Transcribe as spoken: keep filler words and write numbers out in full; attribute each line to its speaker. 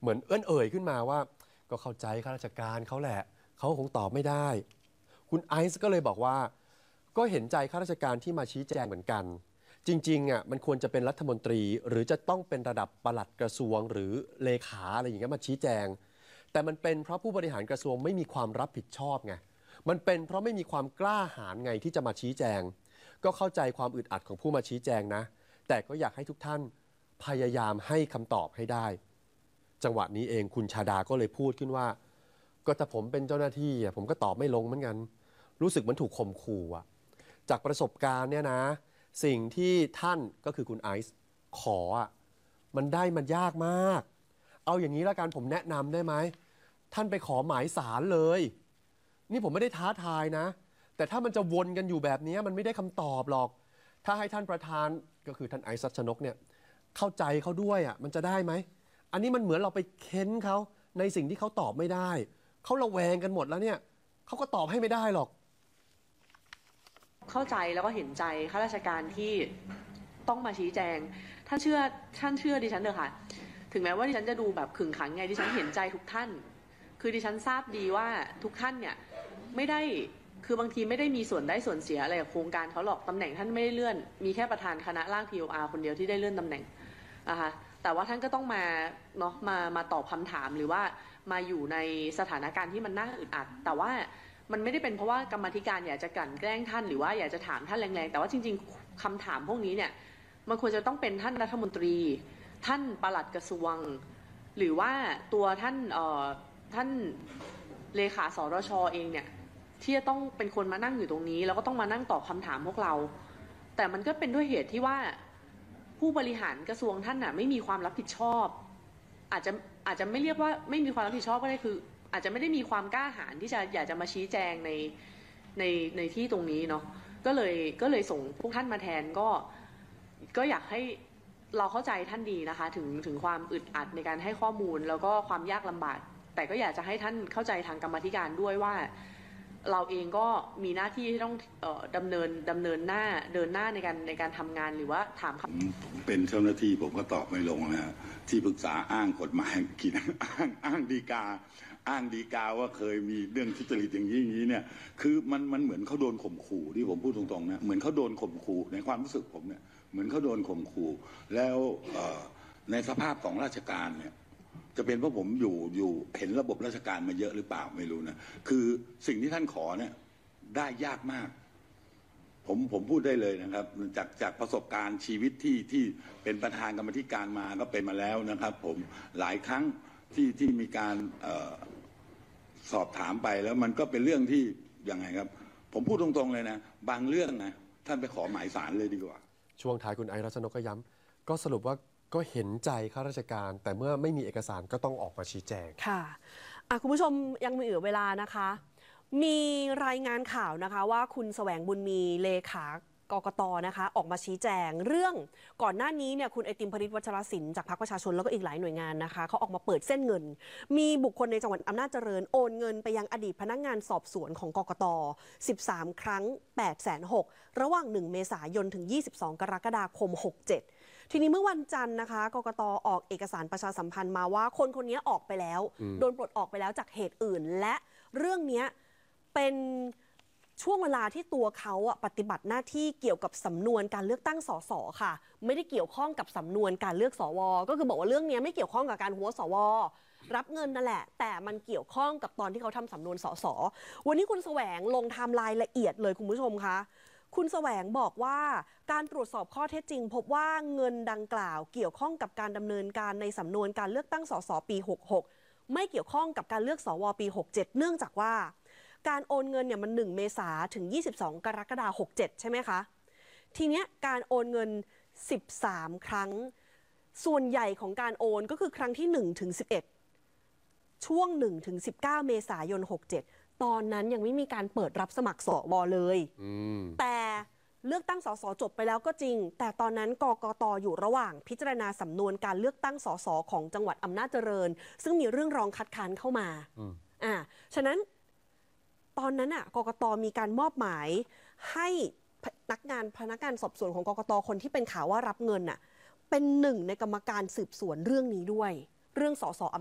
Speaker 1: เหมือนเอื้อนเอ่ยขึ้นมาว่าก็เข้าใจข้าราชการเขาแหละเขาคงตอบไม่ได้คุณไอซ์ก็เลยบอกว่าก็เห็นใจข้าราชการที่มาชี้แจงเหมือนกันจริงๆอ่ะมันควรจะเป็นรัฐมนตรีหรือจะต้องเป็นระดับปลัดกระทรวงหรือเลขาอะไรอย่างเงี้ยมาชี้แจงแต่มันเป็นเพราะผู้บริหารกระทรวงไม่มีความรับผิดชอบไงมันเป็นเพราะไม่มีความกล้าหาญไงที่จะมาชี้แจงก็เข้าใจความอึดอัดของผู้มาชี้แจงนะแต่ก็อยากให้ทุกท่านพยายามให้คำตอบให้ได้จังหวะนี้เองคุณชาดาก็เลยพูดขึ้นว่าก็ถ้าผมเป็นเจ้าหน้าที่ผมก็ตอบไม่ลงเหมือนกันรู้สึกเหมือนถูกข่มขู่อะจากประสบการณ์เนี่ยนะสิ่งที่ท่านก็คือคุณไอซ์ขออะมันได้มันยากมากเอาอย่างนี้ละกันผมแนะนำได้ไหมท่านไปขอหมายศาลเลยนี่ผมไม่ได้ท้าทายนะแต่ถ้ามันจะวนกันอยู่แบบนี้มันไม่ได้คำตอบหรอกถ้าให้ท่านประธานก็คือท่านไอซ์ ชัชนกเนี่ยเข้าใจเขาด้วยอ่ะมันจะได้ไหมอันนี้มันเหมือนเราไปเค้นเขาในสิ่งที่เขาตอบไม่ได้เขาระแวงกันหมดแล้วเนี่ยเขาก็ตอบให้ไม่ได้หรอก
Speaker 2: เข้าใจแล้วก็เห็นใจข้าราชการที่ต้องมาชี้แจงท่านเชื่อท่านเชื่อดิฉันเถอะค่ะถึงแม้ว่าดิฉันจะดูแบบขึงขังไงดิฉันเห็นใจทุกท่านคือดิฉันทราบดีว่าทุกท่านเนี่ยไม่ได้คือบางทีไม่ได้มีส่วนได้ส่วนเสียอะไรกับโครงการเขาหรอกตำแหน่งท่านไม่ได้เลื่อนมีแค่ประธานคณะร่าง ที โอ อาร์ คนเดียวที่ได้เลื่อนตำแหน่งนะคะแต่ว่าท่านก็ต้องมาเนาะมามาตอบคำถามหรือว่ามาอยู่ในสถานการณ์ที่มันน่าอึดอัดแต่ว่ามันไม่ได้เป็นเพราะว่ากรรมธิการอยากจะกลั่นแกล้งท่านหรือว่าอยากจะถามท่านแรงๆแต่ว่าจริงๆคำถามพวกนี้เนี่ยมันควรจะต้องเป็นท่านรัฐมนตรีท่านปลัดกระทรวงหรือว่าตัวท่านเอ่อท่านเลขาสรชเองเนี่ยที่จะต้องเป็นคนมานั่งอยู่ตรงนี้แล้วก็ต้องมานั่งตอบคำถามพวกเราแต่มันก็เป็นด้วยเหตุที่ว่าผู้บริหารกระทรวงท่านน่ะไม่มีความรับผิดชอบอาจจะอาจจะไม่เรียกว่าไม่มีความรับผิดชอบก็ได้คืออาจจะไม่ได้มีความกล้าหาญที่จะอยากจะมาชี้แจงในในในที่ตรงนี้เนาะก็เลยก็เลยส่งพวกท่านมาแทนก็ก็อยากให้เราเข้าใจท่านดีนะคะถึงถึงความอึดอัดในการให้ข้อมูลแล้วก็ความยากลำบากแต่ก็อยากจะให้ท่านเข้าใจทางกรรมธิการด้วยว่าเราเองก็มีหน้าที่ที่ต้องเอ่อดำเนินดำเนินหน้าเดินหน้าในการในการทำงานหรือว่าถาม
Speaker 3: ผมเป็นเจ้าหน้าที่ผมก็ตอบไม่ลงนะที่ปรึกษาอ้างกฎหมายกินอ้างอ้างฎีกาอ้างฎีกาว่าเคยมีเรื่องทุจริตอย่างนี้อย่างนี้เนี่ยคือมันมันเหมือนเขาโดนข่มขู่ที่ผมพูดตรงๆนะเหมือนเขาโดนข่มขู่ในความรู้สึกผมเนี่ยเหมือนเขาโดนข่มขู่แล้วในสภาพของราชการเนี่ยจะเป็นเพราะผมอยู่อยู่เห็นระบบราชการมาเยอะหรือเปล่าไม่รู้นะคือสิ่งที่ท่านขอเนี่ยได้ยากมากผมผมพูดได้เลยนะครับจากจากประสบการณ์ชีวิตที่ที่เป็นประธานกรรมธิการมาก็เป็นมาแล้วนะครับผมหลายครั้งที่ที่มีการออสอบถามไปแล้วมันก็เป็นเรื่องที่ยังไงครับผมพูดตรงๆเลยนะบางเรื่องนะท่านไปขอหมายศาลเลยดีกว่า
Speaker 1: ช่วงท้ายคุณไอซ์ รัชนกก็ย้ำก็สรุปว่าก็เห็นใจข้าราชการแต่เมื่อไม่มีเอกสารก็ต้องออกมาชี้แจง
Speaker 4: ค่ะะคุณผู้ชมยังมีเหลือเวลานะคะมีรายงานข่าวนะคะว่าคุณแสวงบุญมีเลขากกต.นะคะออกมาชี้แจงเรื่องก่อนหน้านี้เนี่ยคุณไอติมพฤทธิ์วัชรศิลป์จากพรรคประชาชนแล้วก็อีกหลายหน่วยงานนะคะเขาออกมาเปิดเส้นเงินมีบุคคลในจังหวัดอำนาจเจริญโอนเงินไปยังอดีตพนักงานสอบสวนของกกต.สิบสามครั้ง แปดแสนหกหมื่น ระหว่างหนึ่งเมษายนถึงยี่สิบสองกรกฎาคมหกเจ็ดทีนี้เมื่อวันจันทร์นะคะกกต.ออกเอกสารประชาสัมพันธ์มาว่าคนคนนี้ออกไปแล้วโดนปลดออกไปแล้วจากเหตุอื่นและเรื่องนี้เป็นช่วงเวลาที่ตัวเขาอะปฏิบัติหน้าที่เกี่ยวกับสำนวนการเลือกตั้งสสค่ะไม่ได้เกี่ยวข้องกับสำนวนการเลือกสวก็คือบอกว่าเรื่องนี้ไม่เกี่ยวข้องกับการหัวสวรับเงินนั่นแหละแต่มันเกี่ยวข้องกับตอนที่เขาทำสำนวนสสวันนี้คุณแสวงลงไทม์ไลน์ละเอียดเลยคุณผู้ชมคะคุณแสวงบอกว่าการตรวจสอบข้อเท็จจริงพบว่าเงินดังกล่าวเกี่ยวข้องกับการดำเนินการในสำนวนการเลือกตั้งสสปีหกหกไม่เกี่ยวข้องกับการเลือกสวปีหกเจ็ดเนื่องจากว่าการโอนเงินเนี่ยมันหนึ่งเมษาถึงยี่สิบสองกรกฎาคมหกเจ็ดใช่ไหมคะทีเนี้ยการโอนเงินสิบสามครั้งส่วนใหญ่ของการโอนก็คือครั้งที่หนึ่งถึงสิบเอ็ดช่วงหนึ่งถึงสิบเก้าเมษายนหกเจ็ดตอนนั้นยังไม่มีการเปิดรับสมัครสวเลยแต่เลือกตั้งสสจบไปแล้วก็จริงแต่ตอนนั้นกกต.อยู่ระหว่างพิจารณาสำนวนการเลือกตั้งสสของจังหวัดอำนาจเจริญซึ่งมีเรื่องร้องคัดค้านเข้ามาอ่าฉะนั้นตอนนั้นอ่ะกกต.มีการมอบหมายให้พนักงานพนักงานสอบสวนของกกต.คนที่เป็นข่าวว่ารับเงินอ่ะเป็นหนึ่งในกรรมการสืบสวนเรื่องนี้ด้วยเรื่องสส